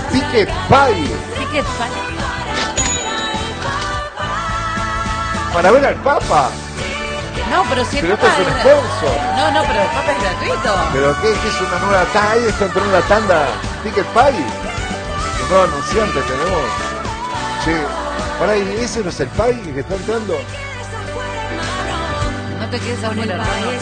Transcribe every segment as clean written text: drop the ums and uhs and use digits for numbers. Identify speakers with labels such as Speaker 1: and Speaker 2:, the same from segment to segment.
Speaker 1: Ticket Pie.
Speaker 2: Ticket Pie.
Speaker 1: Para ver al Papa.
Speaker 2: No, pero si el
Speaker 1: Pero esto
Speaker 2: Papa
Speaker 1: es un sponsor.
Speaker 2: No, pero el Papa es gratuito.
Speaker 1: ¿Pero qué es una nueva tanda? Ahí está entrando la tanda Ticket Pie. Un nuevo anunciante tenemos. Che, para ahí, ¿ese no es el Pie que está entrando?
Speaker 2: No te quedes afuera, hermano.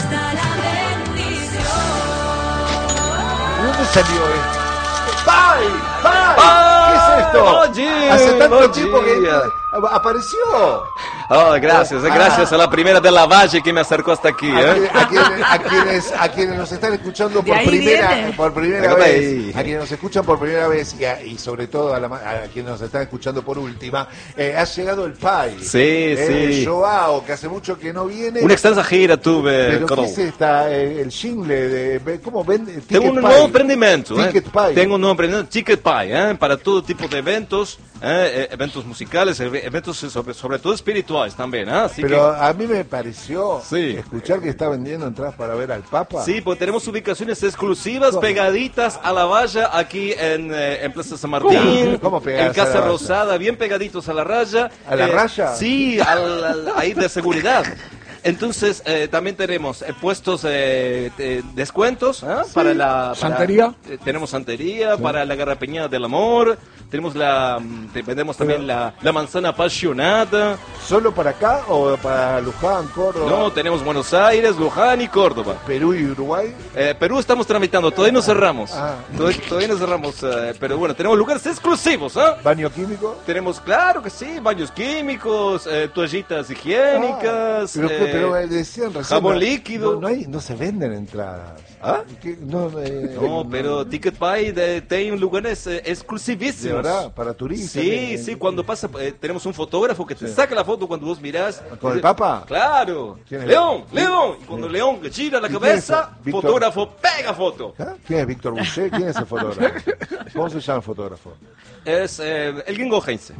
Speaker 1: ¿De dónde salió esto? ¡Pie! ¡Pie! ¿Qué es esto?
Speaker 3: Oye,
Speaker 1: Hace tanto
Speaker 3: bom
Speaker 1: tiempo que
Speaker 3: dia.
Speaker 1: apareció.
Speaker 3: Oh, gracias a la primera de la Valle que me acercó hasta aquí.
Speaker 1: A quienes nos están escuchando
Speaker 2: De ahí viene.
Speaker 1: por primera
Speaker 3: Acá
Speaker 1: vez,
Speaker 3: ahí.
Speaker 1: a quienes nos escuchan por primera vez y sobre todo a quienes nos están escuchando por última, ha llegado el Pai.
Speaker 3: Sí, sí.
Speaker 1: Joao, que hace mucho que no viene.
Speaker 3: Una extensa gira tuve.
Speaker 1: Pero
Speaker 3: Coro.
Speaker 1: ¿qué es esta? El jingle de ¿cómo vende?
Speaker 3: Tengo un nuevo emprendimiento.
Speaker 1: Ticket Pie.
Speaker 3: Tengo un nuevo emprendimiento, Ticket Pie, para todo tipo de eventos, eventos musicales, eventos sobre todo espirituales también. Así
Speaker 1: Pero
Speaker 3: que,
Speaker 1: a mí me pareció
Speaker 3: Sí.
Speaker 1: escuchar que está vendiendo entradas para ver al Papa.
Speaker 3: sí, pues tenemos ubicaciones exclusivas
Speaker 1: ¿Cómo?
Speaker 3: pegaditas a la valla aquí en Plaza San Martín,
Speaker 1: ¿Cómo pegadas
Speaker 3: en
Speaker 1: a la
Speaker 3: Casa
Speaker 1: valla?
Speaker 3: Rosada, bien pegaditos a la raya.
Speaker 1: ¿A la raya?
Speaker 3: Sí, ahí de seguridad. Entonces, también tenemos puestos descuentos para la...
Speaker 4: ¿Santería?
Speaker 3: Tenemos santería para la garrapeñada del amor. Tenemos vendemos también la manzana apasionada.
Speaker 1: ¿Solo para acá o para Luján, Córdoba?
Speaker 3: No, tenemos Buenos Aires, Luján y Córdoba.
Speaker 1: Perú y Uruguay.
Speaker 3: Perú estamos tramitando, todavía no cerramos.
Speaker 1: Ah.
Speaker 3: Todavía no cerramos, pero bueno, tenemos lugares exclusivos,
Speaker 1: ¿Baño químico?
Speaker 3: Tenemos, claro que sí, baños químicos, toallitas higiénicas,
Speaker 1: Pero decían recién.
Speaker 3: jabón líquido.
Speaker 1: No se venden entradas.
Speaker 3: ¿Ah?
Speaker 1: No,
Speaker 3: pero Ticket Pie tiene lugares
Speaker 1: de
Speaker 3: exclusivísimos.
Speaker 1: verdad, para turistas.
Speaker 3: Sí, cuando pasa, tenemos un fotógrafo que te saca la foto cuando vos mirás.
Speaker 1: ¿Con el Papa?
Speaker 3: Claro.
Speaker 1: ¿Quién es?
Speaker 3: León. Y cuando León gira la
Speaker 1: ¿Y quién
Speaker 3: cabeza,
Speaker 1: es? Víctor.
Speaker 3: fotógrafo pega foto.
Speaker 1: ¿Ah? ¿Quién es Víctor Boucher? ¿Quién es el fotógrafo? ¿Cómo se llama el fotógrafo?
Speaker 3: Es el gringo Heinze.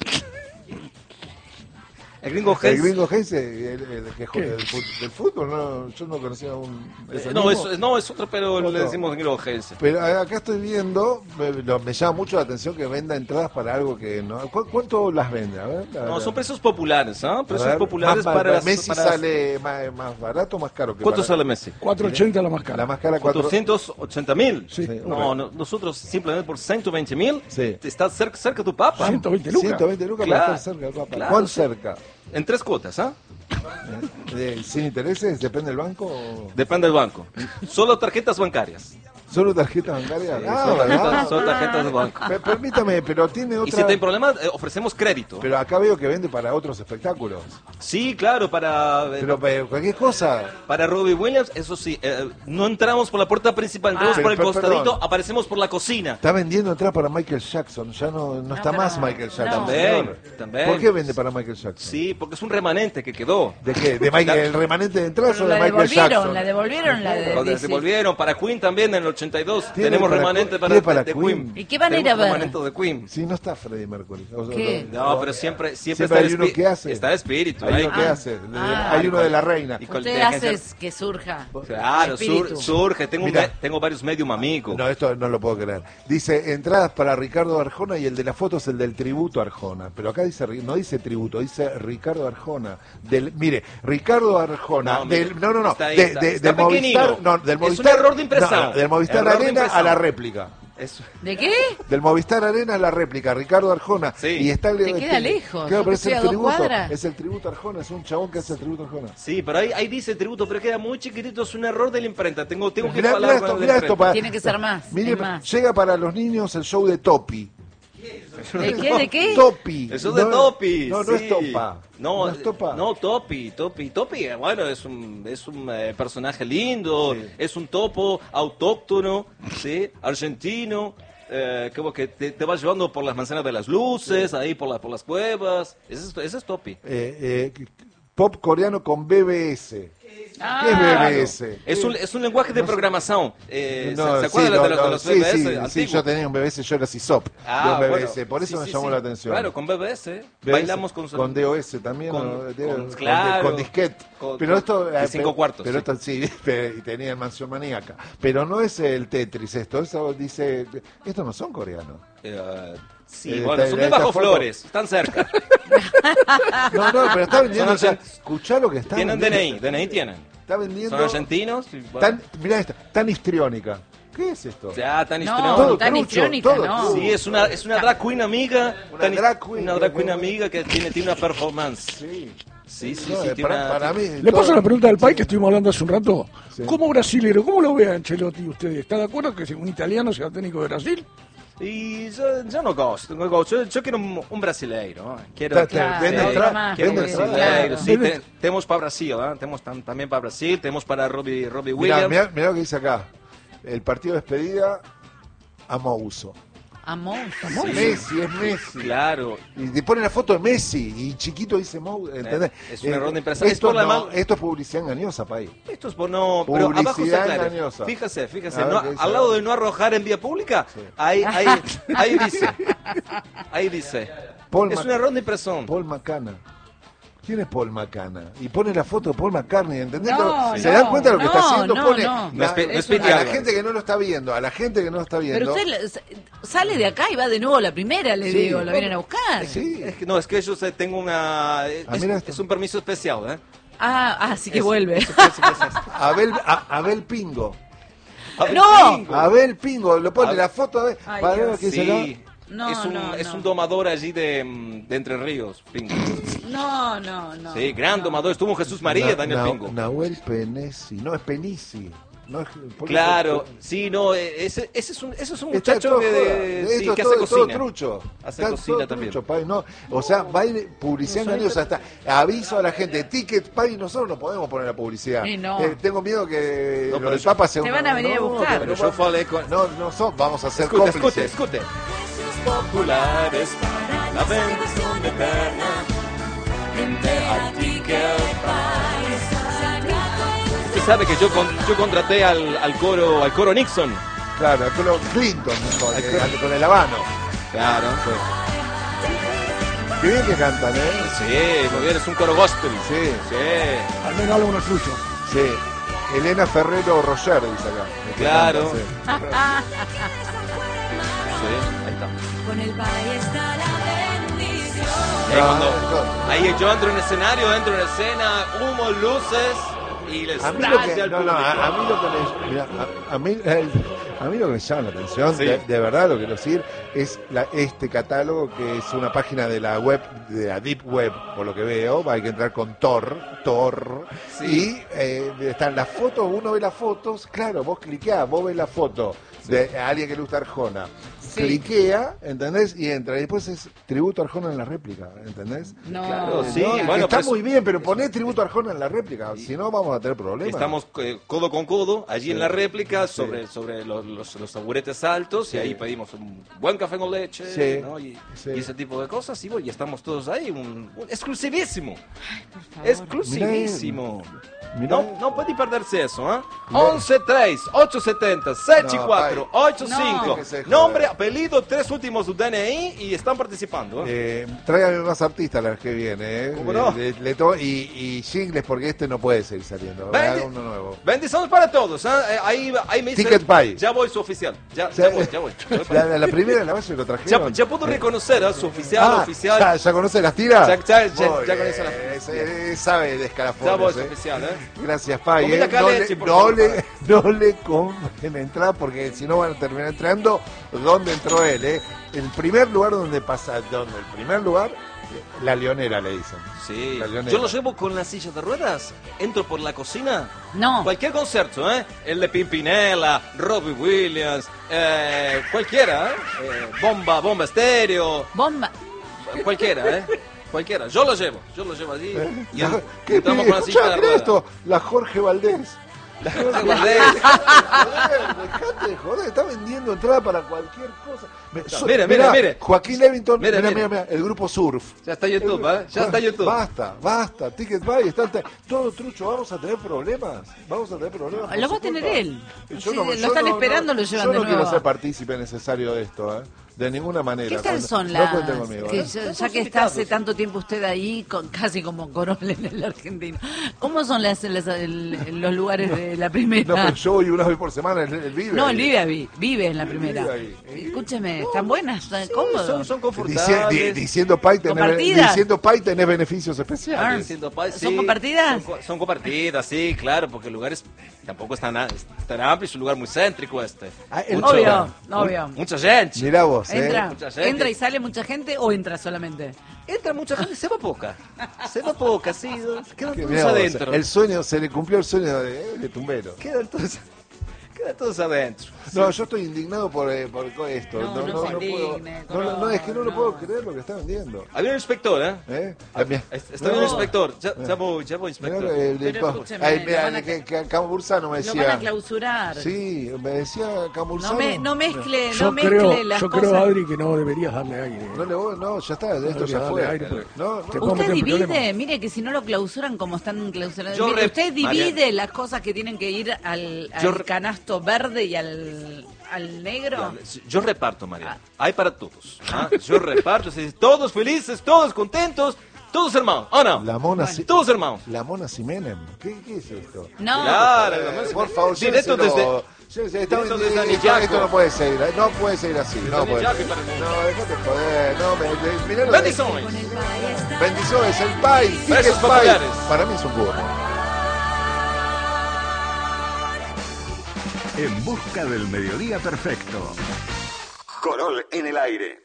Speaker 3: El gringo
Speaker 1: El
Speaker 3: Heinze.
Speaker 1: gringo Heinze, el que juega del fútbol, no, yo no conocía ese
Speaker 3: No,
Speaker 1: mismo.
Speaker 3: es otro, pero
Speaker 1: Otro.
Speaker 3: le decimos gringo Heinze.
Speaker 1: Pero acá estoy viendo, me llama mucho la atención que venda entradas para algo que no. ¿Cuánto las vende? A ver,
Speaker 3: No, son precios populares, ¿ah?
Speaker 1: A
Speaker 3: Precios
Speaker 1: ver,
Speaker 3: populares para las...
Speaker 1: Messi
Speaker 3: para-
Speaker 1: sale más barato o más caro que
Speaker 3: ¿Cuánto
Speaker 1: para-
Speaker 3: sale Messi?
Speaker 4: 480 la más cara.
Speaker 1: La más cara
Speaker 3: 480.000.
Speaker 4: Sí.
Speaker 3: No, nosotros simplemente por 120.000
Speaker 1: Sí.
Speaker 3: estás cerca tu papa.
Speaker 4: 120 lucas.
Speaker 1: 120 lucas
Speaker 3: Claro,
Speaker 1: para estar cerca, papá.
Speaker 3: claro.
Speaker 1: ¿Cuán cerca?
Speaker 3: En 3 cuotas, ¿ah?
Speaker 1: ¿Sin intereses? ¿Depende del banco? O...
Speaker 3: Depende del banco. Solo tarjetas bancarias.
Speaker 1: ¿Solo tarjeta bancaria?
Speaker 3: Son tarjetas de banco.
Speaker 1: Permítame, pero tiene
Speaker 3: Y
Speaker 1: otra...
Speaker 3: si hay problemas, ofrecemos crédito.
Speaker 1: Pero acá veo que vende para otros espectáculos.
Speaker 3: Sí, claro,
Speaker 1: Pero cualquier cosa.
Speaker 3: para Robbie Williams, eso sí, no entramos por la puerta principal, entramos
Speaker 1: Pero-
Speaker 3: por el
Speaker 1: pero,
Speaker 3: costadito,
Speaker 1: perdón.
Speaker 3: aparecemos por la cocina.
Speaker 1: Está vendiendo entradas para Michael Jackson. Ya no está
Speaker 2: pero
Speaker 1: más
Speaker 2: no.
Speaker 1: Michael Jackson.
Speaker 2: No.
Speaker 1: señor.
Speaker 3: También.
Speaker 1: ¿Por qué vende para Michael Jackson?
Speaker 3: Sí, porque es un remanente que quedó.
Speaker 1: ¿De qué? ¿De Michael, el remanente de entradas
Speaker 2: Pero
Speaker 1: o de
Speaker 2: la
Speaker 1: Michael Jackson?
Speaker 2: devolvieron la de...
Speaker 3: Lo
Speaker 2: dice-
Speaker 3: devolvieron para Queen también en el 82.
Speaker 1: Tiene
Speaker 3: Tenemos
Speaker 1: para
Speaker 3: remanente
Speaker 1: Queen-
Speaker 3: para,
Speaker 1: tiene para
Speaker 3: de
Speaker 1: Queen.
Speaker 2: ¿Y qué van a ir a
Speaker 3: Tenemos
Speaker 2: ver?
Speaker 3: remanente de Queen.
Speaker 1: Sí, no está Freddie Mercury.
Speaker 2: ¿Qué?
Speaker 3: No, pero siempre
Speaker 1: Siempre
Speaker 3: está,
Speaker 1: hay uno que hace.
Speaker 3: está el espíritu.
Speaker 1: Hay
Speaker 3: ahí.
Speaker 1: uno que hace.
Speaker 2: Ah.
Speaker 1: Hay uno de la reina.
Speaker 3: Y con-
Speaker 2: Usted
Speaker 3: tiene que
Speaker 2: hace
Speaker 3: ser-
Speaker 2: que surja.
Speaker 3: Claro,
Speaker 2: espíritu.
Speaker 3: surge.
Speaker 1: Mirá.
Speaker 3: Tengo varios medium amigos.
Speaker 1: No, esto no lo puedo creer. Dice, entradas para Ricardo Arjona y el de la foto es el del tributo a Arjona. Pero acá dice, no dice tributo, dice Ricardo Arjona. Mire, Ricardo Arjona.
Speaker 3: No, mire,
Speaker 1: No.
Speaker 3: está ahí,
Speaker 1: de-
Speaker 3: está-
Speaker 1: de-
Speaker 3: está
Speaker 1: del Movistar,
Speaker 3: pequeñino.
Speaker 1: del
Speaker 3: Es un
Speaker 1: Movistar.
Speaker 3: error de impresión.
Speaker 1: No, del Movistar
Speaker 3: Error de
Speaker 1: Arena a
Speaker 3: impresión.
Speaker 1: la réplica.
Speaker 3: Eso.
Speaker 2: ¿De qué?
Speaker 1: Del Movistar Arena a la réplica, Ricardo Arjona.
Speaker 3: Sí.
Speaker 1: Y está
Speaker 2: Te queda lejos,
Speaker 1: Claro,
Speaker 2: yo
Speaker 1: pero
Speaker 2: que
Speaker 1: es
Speaker 2: estoy
Speaker 1: el
Speaker 2: a 2
Speaker 1: tributo.
Speaker 2: cuadras.
Speaker 1: Es el tributo a Arjona, es un chabón que hace el tributo a Arjona.
Speaker 3: Sí, pero ahí dice tributo, pero queda muy chiquitito, es un error de la imprenta. Tengo que
Speaker 1: Mirá
Speaker 3: hablar
Speaker 1: esto,
Speaker 3: con el
Speaker 1: mirá
Speaker 3: de
Speaker 1: esto.
Speaker 3: imprenta.
Speaker 2: Tiene que ser más,
Speaker 1: Mire,
Speaker 2: hay más.
Speaker 1: llega para los niños el show de Topi.
Speaker 2: ¿De qué? ¿De qué?
Speaker 1: Topi.
Speaker 3: Eso de Topi.
Speaker 1: No, no
Speaker 3: sí.
Speaker 1: es Topa.
Speaker 3: No,
Speaker 1: es Topa.
Speaker 3: No, Topi, bueno, es un personaje lindo,
Speaker 1: Sí.
Speaker 3: es un topo autóctono, ¿sí? Argentino, como que te va llevando por las manzanas de las luces, ahí por las cuevas. Ese es Topi.
Speaker 1: Pop coreano con BBS.
Speaker 2: Ah,
Speaker 1: ¿Qué es BBS?
Speaker 3: Es un lenguaje de programación.
Speaker 1: No,
Speaker 3: ¿Se acuerdan
Speaker 1: sí,
Speaker 3: de los
Speaker 1: sí,
Speaker 3: BBS
Speaker 1: sí, sí,
Speaker 3: antiguos?
Speaker 1: yo tenía un BBS, yo era CISOP de un BBS, por eso
Speaker 3: sí,
Speaker 1: me
Speaker 3: sí,
Speaker 1: llamó
Speaker 3: sí.
Speaker 1: la atención.
Speaker 3: Claro, con BBS.
Speaker 1: BBS,
Speaker 3: Bailamos
Speaker 1: con DOS también,
Speaker 3: con-
Speaker 1: ¿no?
Speaker 3: claro.
Speaker 1: Con disquete.
Speaker 3: Con-
Speaker 1: Pero esto
Speaker 3: de 5 cuartos,
Speaker 1: pero
Speaker 3: sí.
Speaker 1: esto sí, y tenía el Mansión Maníaca. Pero no es el Tetris esto dice, estos no son coreanos.
Speaker 3: Sí, bueno, son de
Speaker 1: esta
Speaker 3: Bajo
Speaker 1: foto.
Speaker 3: Flores, están cerca.
Speaker 1: No, pero está vendiendo.
Speaker 3: Son argent-
Speaker 1: Escuchá lo que está
Speaker 3: Tienen
Speaker 1: vendiendo.
Speaker 3: DNI tienen.
Speaker 1: Está vendiendo.
Speaker 3: Son argentinos. Y, bueno,
Speaker 1: Mirá esta, tan histriónica. ¿Qué es esto?
Speaker 3: ya, tan
Speaker 2: No,
Speaker 3: histriónicos.
Speaker 1: Todo
Speaker 2: tan
Speaker 1: trucho,
Speaker 2: histriónica,
Speaker 1: todo
Speaker 2: no.
Speaker 1: trucho.
Speaker 3: Sí, es una drag queen amiga.
Speaker 1: Una drag queen,
Speaker 3: Una drag queen
Speaker 1: que-
Speaker 3: amiga que tiene una performance.
Speaker 1: Sí.
Speaker 3: Sí, sí,
Speaker 1: No,
Speaker 3: sí. tiene una-
Speaker 1: para mí.
Speaker 4: Le
Speaker 1: todo-
Speaker 4: paso la pregunta al país que estuvimos hablando hace un rato.
Speaker 1: Sí.
Speaker 4: Como brasilero, ¿cómo lo ve a Ancelotti usted? ¿Está de acuerdo que un italiano sea técnico de Brasil?
Speaker 3: Y yo no gosto, no gosto. Yo quiero un brasileiro. Quiero,
Speaker 1: Vende
Speaker 3: sí,
Speaker 1: entrada,
Speaker 3: quiero un
Speaker 1: vende entrada.
Speaker 3: brasileiro. Sí,
Speaker 4: Vende-
Speaker 3: tenemos para Brasil, tenemos también para Brasil, tenemos para Robbie
Speaker 1: Mirá,
Speaker 3: Williams.
Speaker 1: mirá lo que dice acá. El partido de despedida a Mouso.
Speaker 2: Amor.
Speaker 1: Messi, es Messi.
Speaker 3: Claro.
Speaker 1: Y te pone la foto de Messi y chiquito dice Mouso. ¿Entendés?
Speaker 3: Es un error de impresión. Es
Speaker 1: Esto,
Speaker 3: por la
Speaker 1: no,
Speaker 3: mal-
Speaker 1: esto es publicidad engañosa, país.
Speaker 3: Esto es por no. Pero abajo se
Speaker 1: Publicidad
Speaker 3: aclara.
Speaker 1: engañosa.
Speaker 3: Fíjese,
Speaker 1: A ver
Speaker 3: no,
Speaker 1: qué dice
Speaker 3: al lado
Speaker 1: abajo.
Speaker 3: de no arrojar en vía pública,
Speaker 1: Sí.
Speaker 3: ahí dice. Ahí dice.
Speaker 1: Paul
Speaker 3: Es
Speaker 1: Mac-
Speaker 3: un error de impresión.
Speaker 1: Paul McCann. ¿Quién es Paul McCann? Y pone la foto de Paul McCartney, ¿entendés?
Speaker 2: No,
Speaker 1: ¿Se dan cuenta de lo que está
Speaker 2: no,
Speaker 1: haciendo?
Speaker 2: no,
Speaker 1: Pone
Speaker 2: no.
Speaker 3: No es Pe- no es
Speaker 1: a
Speaker 3: Pete
Speaker 1: la
Speaker 3: Álvarez.
Speaker 1: gente que no lo está viendo, a la gente que no lo está viendo.
Speaker 2: Pero usted sale de acá y va de nuevo a la primera, le
Speaker 1: Sí.
Speaker 2: digo, lo vienen a buscar.
Speaker 1: Sí.
Speaker 3: Es que yo tengo una.
Speaker 1: mira esto.
Speaker 3: Es un permiso especial, ¿eh?
Speaker 2: Sí que
Speaker 3: Es-
Speaker 2: vuelve.
Speaker 3: es un permiso especial.
Speaker 1: Abel Pingo.
Speaker 2: ¡No!
Speaker 1: Abel Pingo, lo pone
Speaker 3: Ab-
Speaker 1: la foto de.
Speaker 2: Ay,
Speaker 1: para ver
Speaker 2: Dios.
Speaker 1: lo que dice acá.
Speaker 3: Sí.
Speaker 2: No,
Speaker 3: es
Speaker 2: no.
Speaker 3: un domador allí de Entre Ríos, Pingo.
Speaker 2: No.
Speaker 3: Sí, gran domador. Estuvo en Jesús María, Daniel Pingo.
Speaker 1: Nahuel Penesi. No, es Penisi. No es, porque-
Speaker 3: Claro, sí, no, ese es un
Speaker 1: Está
Speaker 3: muchacho
Speaker 1: todo
Speaker 3: que,
Speaker 1: joda.
Speaker 3: sí,
Speaker 1: Esto
Speaker 3: que
Speaker 1: es
Speaker 3: hace
Speaker 1: todo
Speaker 3: cocina.
Speaker 1: trucho.
Speaker 3: Hace
Speaker 1: Está
Speaker 3: cocina
Speaker 1: todo
Speaker 3: también.
Speaker 1: trucho, Pai, no. O sea, va a ir publicidad engañosa. Hasta aviso a la gente. Ticket, Pai, nosotros no podemos poner la publicidad.
Speaker 2: Sí, no.
Speaker 1: Tengo miedo que
Speaker 3: No,
Speaker 1: lo
Speaker 3: pero
Speaker 1: del
Speaker 3: yo-
Speaker 1: Papa sea
Speaker 2: Te
Speaker 1: una-
Speaker 2: van a venir a buscar.
Speaker 3: Pero yo falei con...
Speaker 1: No, vamos a ser
Speaker 3: Escute,
Speaker 1: cómplices.
Speaker 3: escute. Populares para la bendición eterna. Usted sabe que yo contraté al coro Nixon.
Speaker 1: Claro, con los Clinton, con el Habano.
Speaker 3: Claro.
Speaker 1: Qué bien que cantan, ¿eh?
Speaker 3: Sí, muy bien, es un coro gospel.
Speaker 1: Sí,
Speaker 3: Sí.
Speaker 4: Al menos algunos suyos.
Speaker 1: sí. Elena Ferrero Roger, dice acá.
Speaker 3: Claro.
Speaker 1: Sí.
Speaker 3: Sí, ahí está.
Speaker 2: Con el valle está la bendición.
Speaker 3: Ahí yo entro en escenario, entro en escena, humo, luces y les
Speaker 1: A mí lo
Speaker 3: traje
Speaker 1: que,
Speaker 3: al
Speaker 1: no,
Speaker 3: público.
Speaker 1: a mí lo que me, mira, a mí lo que me llama la atención,
Speaker 3: Sí.
Speaker 1: de verdad lo que quiero decir, es este catálogo que es una página de la web, de la Deep Web, por lo que veo, hay que entrar con Tor,
Speaker 3: Sí.
Speaker 1: y están las fotos, uno ve las fotos, claro, vos cliqueás, vos ves la foto de alguien que le gusta Arjona.
Speaker 2: Sí.
Speaker 1: Cliquea, ¿entendés? Y entra. Y después es tributo a Arjona en la réplica, ¿entendés?
Speaker 2: No.
Speaker 3: Claro, sí,
Speaker 1: No, que
Speaker 3: bueno,
Speaker 1: está
Speaker 3: pero
Speaker 1: muy bien, pero poné tributo a Arjona en la réplica, si no vamos a tener problemas.
Speaker 3: Estamos codo con codo allí en la réplica
Speaker 1: Sí.
Speaker 3: sobre los taburetes altos
Speaker 1: Sí.
Speaker 3: y ahí pedimos un buen café con leche,
Speaker 1: Sí.
Speaker 3: ¿no? y
Speaker 1: Sí.
Speaker 3: ese tipo de cosas y, bueno, y estamos todos ahí, un exclusivísimo,
Speaker 2: favor.
Speaker 3: exclusivísimo.
Speaker 1: Mirá,
Speaker 3: No puede perderse eso, ¿eh? 11-3, 870, 74, 85.
Speaker 1: No. Que se joda.
Speaker 3: Nombre, apellido, 3 últimos del DNI y están participando. ¿eh?
Speaker 1: Tráigame más artistas las que viene, ¿eh?
Speaker 3: ¿Cómo no?
Speaker 1: Y jingles porque este no puede seguir saliendo.
Speaker 3: Bendi-
Speaker 1: Haga uno nuevo.
Speaker 3: Bendiciones para todos. ¿eh? Ahí me dice.
Speaker 1: Ticket Pie.
Speaker 3: Ya voy su oficial. Ya voy.
Speaker 1: La primera la base lo trajeron.
Speaker 3: Ya puedo reconocer a su oficial, oficial.
Speaker 1: ¿Ya conoce las tiras?
Speaker 3: Ya
Speaker 1: Muy
Speaker 3: conoce las
Speaker 1: bien,
Speaker 3: tiras.
Speaker 1: sabe de
Speaker 3: Ya
Speaker 1: escalafones.
Speaker 3: voy su
Speaker 1: ¿eh?
Speaker 3: oficial, ¿eh?
Speaker 1: Gracias, Pai.
Speaker 3: Comida
Speaker 1: ¿eh?
Speaker 3: caleche, por favor,
Speaker 1: No le compren entrar porque si no van a terminar entrando donde entró él. El primer lugar donde el primer lugar, la Leonera le dicen.
Speaker 3: Sí.
Speaker 1: La Leonera.
Speaker 3: Yo lo llevo con la silla de ruedas. Entro por la cocina.
Speaker 2: No.
Speaker 3: Cualquier concierto, ¿eh? El de Pimpinela, Robbie Williams, cualquiera, ¿eh? Bomba estéreo,
Speaker 2: Bomba.
Speaker 3: cualquiera, ¿eh? Cualquiera. Yo lo llevo allí. Y
Speaker 1: ¿Qué
Speaker 3: entramos
Speaker 1: pide?
Speaker 3: con la silla
Speaker 1: Escuchá,
Speaker 3: de
Speaker 1: mirá
Speaker 3: ruedas.
Speaker 1: esto, la Jorge Valdés.
Speaker 3: Jorge Valdés.
Speaker 1: Dejate de joder, está vendiendo entrada para cualquier cosa.
Speaker 3: Mire.
Speaker 1: Joaquín Levington,
Speaker 3: Mire.
Speaker 1: mira, el grupo Surf.
Speaker 3: Ya está YouTube, ¿eh? Ya está YouTube.
Speaker 1: Basta, Ticket Buy, todo trucho, vamos a tener problemas.
Speaker 2: Lo
Speaker 1: por
Speaker 2: va a
Speaker 1: su
Speaker 2: tener
Speaker 1: culpa.
Speaker 2: él.
Speaker 1: Yo
Speaker 2: Sí,
Speaker 1: no-
Speaker 2: lo
Speaker 1: yo
Speaker 2: están
Speaker 1: no-
Speaker 2: esperando, lo llevan
Speaker 1: yo
Speaker 2: de
Speaker 1: no quiero
Speaker 2: nuevo.
Speaker 1: ser partícipe necesario de esto, ¿eh? De ninguna manera.
Speaker 2: ¿Qué tal son
Speaker 1: No
Speaker 2: las
Speaker 1: cuenten conmigo.
Speaker 2: que
Speaker 1: ¿eh?
Speaker 2: ya que está hace tanto tiempo usted ahí, casi como Corol en el argentino? ¿Cómo son los lugares de la primera?
Speaker 1: No, pero yo voy una vez por semana, él vive.
Speaker 2: No,
Speaker 1: ahí.
Speaker 2: él vive en la primera.
Speaker 1: Vive ahí.
Speaker 2: Escúcheme, ¿están buenas? ¿Están cómodos?
Speaker 3: Son confortables.
Speaker 1: Diciendo Pai tenés beneficios especiales.
Speaker 3: Diciendo paz,
Speaker 2: ¿Son
Speaker 3: sí,
Speaker 2: compartidas?
Speaker 3: Son compartidas, sí, claro, porque el lugar tampoco es tan amplio, es un lugar muy céntrico este.
Speaker 2: Obvio.
Speaker 3: Mucha gente.
Speaker 1: Mirá vos,
Speaker 3: Mucha gente.
Speaker 2: ¿Entra y sale mucha gente o entra solamente?
Speaker 3: Entra mucha gente, se va poca. Se va poca, sí. Quedan
Speaker 1: Que
Speaker 3: todos
Speaker 1: mirá vos,
Speaker 3: adentro.
Speaker 1: el sueño, se le cumplió el sueño de Tumbero.
Speaker 3: Quedan todos adentro.
Speaker 1: No, yo estoy indignado por esto.
Speaker 2: No, no se indigne,
Speaker 1: No, es que no lo
Speaker 2: no.
Speaker 1: puedo creer lo que está vendiendo.
Speaker 3: Había un inspector, ¿eh? Está un inspector. Ya voy, inspector.
Speaker 2: Pero escúcheme, lo van a-
Speaker 1: que Cambursano me
Speaker 2: Lo van a
Speaker 1: decía.
Speaker 2: clausurar.
Speaker 1: Sí, me decía Cambursano.
Speaker 2: No mezcle
Speaker 4: Yo
Speaker 2: las
Speaker 4: creo,
Speaker 2: cosas.
Speaker 4: Adri, que no deberías darle aire.
Speaker 1: No, ya está, esto ya
Speaker 4: Dale
Speaker 1: fue.
Speaker 4: aire, pues.
Speaker 1: No,
Speaker 4: Te
Speaker 1: no.
Speaker 4: puedo
Speaker 2: Usted
Speaker 4: meter en
Speaker 2: divide,
Speaker 4: problemas.
Speaker 2: mire que si no lo clausuran como están clausurados.
Speaker 3: Yo
Speaker 2: Mire, usted divide
Speaker 3: Mariana.
Speaker 2: las cosas que tienen que ir al
Speaker 3: Yo
Speaker 2: canasto verde y al negro.
Speaker 3: Yo reparto, María. Hay para todos. ¿Ah? Yo reparto, todos felices, todos contentos, todos hermanos. ¿O no?
Speaker 1: La mona, Si-
Speaker 3: Todos hermanos.
Speaker 1: la mona Simenem. ¿Qué es esto?
Speaker 2: No,
Speaker 3: Claro,
Speaker 1: Por favor,
Speaker 3: directo
Speaker 1: lléveselo.
Speaker 3: desde.
Speaker 1: Está
Speaker 3: directo
Speaker 1: bien,
Speaker 3: desde
Speaker 1: esto
Speaker 3: Anillaco.
Speaker 1: no puede seguir, no puede seguir así. No, puede
Speaker 3: Anillaco
Speaker 1: seguir.
Speaker 3: para mí.
Speaker 1: No, déjate joder. No, mirá lo
Speaker 3: Bendiciones.
Speaker 2: con el país está-
Speaker 1: Bendiciones, el Pai. ¿Qué es
Speaker 3: Besos
Speaker 1: el Pai?
Speaker 3: populares.
Speaker 1: Para mí es un burro.
Speaker 5: En busca del mediodía perfecto. Corol en el aire.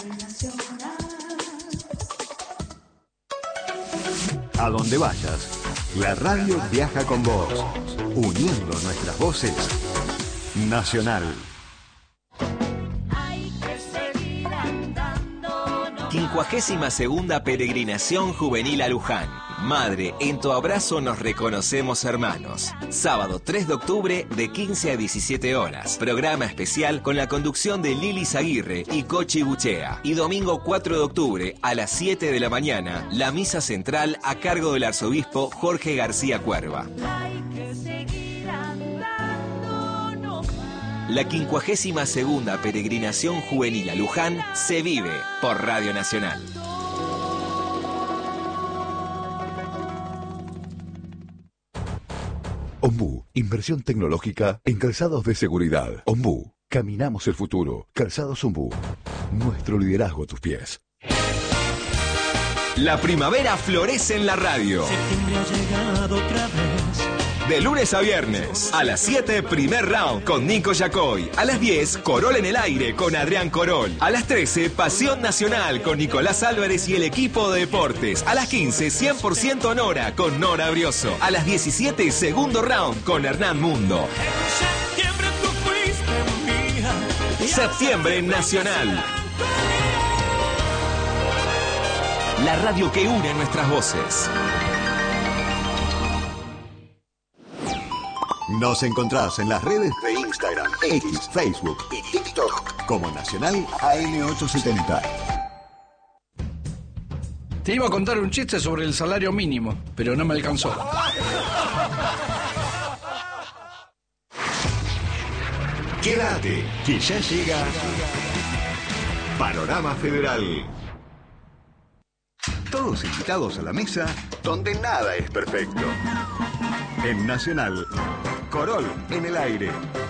Speaker 5: A donde vayas, la radio viaja con vos, uniendo nuestras voces. Nacional.
Speaker 6: 52ª Peregrinación Juvenil a Luján. Madre, en tu abrazo nos reconocemos hermanos. Sábado 3 de octubre de 15 a 17 horas. Programa especial con la conducción de Lili Zaguirre y Cochi Buchea. Y domingo 4 de octubre a las 7 de la mañana, la misa central a cargo del arzobispo Jorge García Cuerva. La 52ª Peregrinación Juvenil a Luján se vive por Radio Nacional.
Speaker 7: Ombú, inversión tecnológica en calzados de seguridad. Ombú, caminamos el futuro. Calzados Ombú, nuestro liderazgo a tus pies.
Speaker 6: La primavera florece en la radio. De lunes a viernes, a las 7, primer round con Nico Yacoy. A las 10, Corol en el aire con Adrián Corol. A las 13, Pasión Nacional con Nicolás Álvarez y el equipo de deportes. A las 15, 100% Nora con Nora Brioso. A las 17, segundo round con Hernán Mundo. Septiembre Nacional. La radio que une nuestras voces.
Speaker 5: Nos encontrás en las redes de Instagram, X, Facebook y TikTok como Nacional AM870.
Speaker 4: Te iba a contar un chiste sobre el salario mínimo, pero no me alcanzó.
Speaker 5: Quédate, que ya llega Panorama Federal. Todos invitados a la mesa donde nada es perfecto. En Nacional, Corol en el aire.